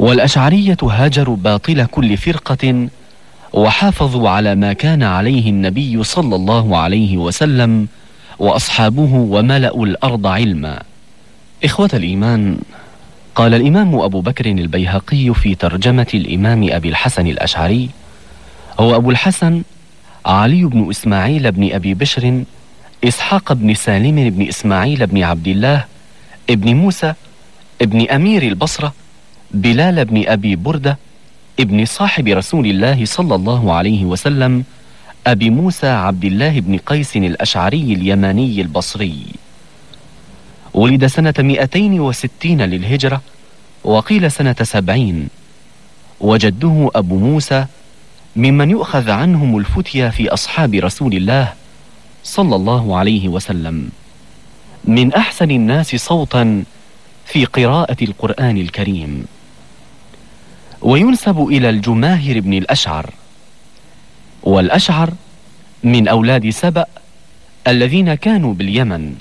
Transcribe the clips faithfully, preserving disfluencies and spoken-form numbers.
والأشعرية هاجروا باطل كل فرقة، وحافظوا على ما كان عليه النبي صلى الله عليه وسلم وأصحابه وملأوا الأرض علما. إخوة الإيمان، قال الإمام أبو بكر البيهقي في ترجمة الإمام أبي الحسن الأشعري: هو أبو الحسن علي بن إسماعيل بن أبي بشر إسحاق بن سالم بن إسماعيل بن عبد الله ابن موسى ابن أمير البصرة بلال بن أبي بردة ابن صاحب رسول الله صلى الله عليه وسلم أبي موسى عبد الله بن قيس الأشعري اليماني البصري. ولد سنة مئتين وستين للهجرة، وقيل سنة سبعين، وجده أبو موسى ممن يؤخذ عنهم الفتيا في أصحاب رسول الله صلى الله عليه وسلم، من أحسن الناس صوتا في قراءة القرآن الكريم. وينسب إلى الجماهر بن الأشعر، والأشعر من أولاد سبأ الذين كانوا باليمن.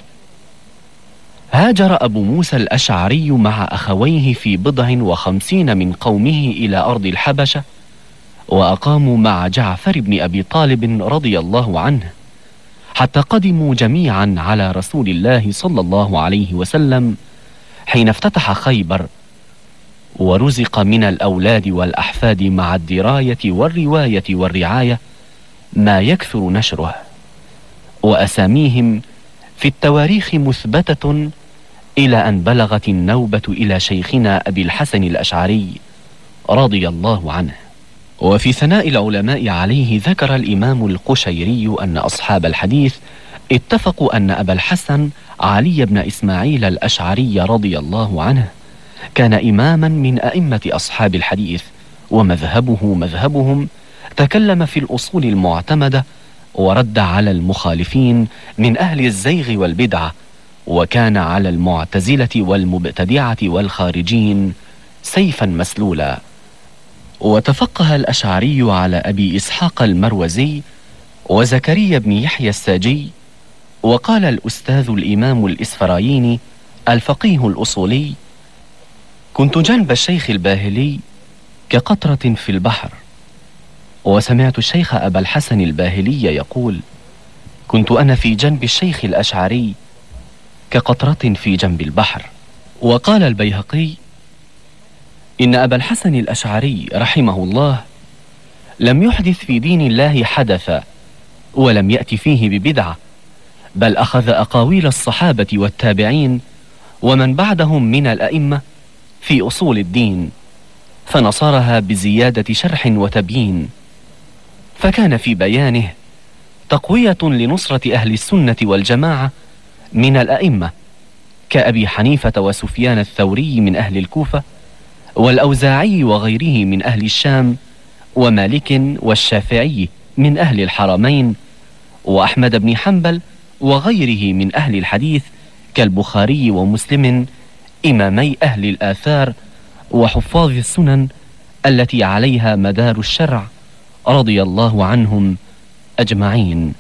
هاجر أبو موسى الأشعري مع أخويه في بضع وخمسين من قومه إلى أرض الحبشة، وأقاموا مع جعفر بن أبي طالب رضي الله عنه حتى قدموا جميعا على رسول الله صلى الله عليه وسلم حين افتتح خيبر، ورزق من الأولاد والأحفاد مع الدراية والرواية والرعاية ما يكثر نشره، وأساميهم في التواريخ مثبتة إلى أن بلغت النوبة إلى شيخنا أبي الحسن الأشعري رضي الله عنه. وفي ثناء العلماء عليه ذكر الإمام القشيري أن أصحاب الحديث اتفقوا أن أبا الحسن علي بن إسماعيل الأشعري رضي الله عنه كان إماما من أئمة أصحاب الحديث، ومذهبه مذهبهم، تكلم في الأصول المعتمدة، ورد على المخالفين من أهل الزيغ والبدعة، وكان على المعتزلة والمبتدعة والخارجين سيفا مسلولا. وتفقه الأشعري على أبي إسحاق المروزي وزكريا بن يحيى الساجي. وقال الأستاذ الإمام الإسفرايني الفقيه الأصولي: كنت جنب الشيخ الباهلي كقطرة في البحر. وسمعت الشيخ أبا الحسن الباهلي يقول: كنت أنا في جنب الشيخ الأشعري كقطرة في جنب البحر. وقال البيهقي: إن أبا الحسن الأشعري رحمه الله لم يحدث في دين الله حدثا، ولم يأت فيه ببدعة، بل أخذ أقاويل الصحابة والتابعين ومن بعدهم من الأئمة في أصول الدين، فنصرها بزيادة شرح وتبيين، فكان في بيانه تقوية لنصرة أهل السنة والجماعة من الأئمة كأبي حنيفة وسفيان الثوري من أهل الكوفة، والأوزاعي وغيره من أهل الشام، ومالك والشافعي من أهل الحرمين، وأحمد بن حنبل وغيره من أهل الحديث كالبخاري ومسلم إمامي أهل الآثار وحفاظ السنن التي عليها مدار الشرع رضي الله عنهم أجمعين.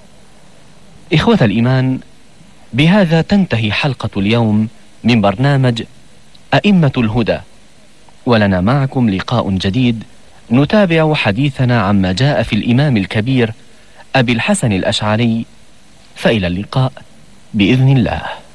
إخوة الإيمان، بهذا تنتهي حلقة اليوم من برنامج أئمة الهدى، ولنا معكم لقاء جديد نتابع حديثنا عما جاء في الإمام الكبير أبي الحسن الأشعري، فإلى اللقاء بإذن الله.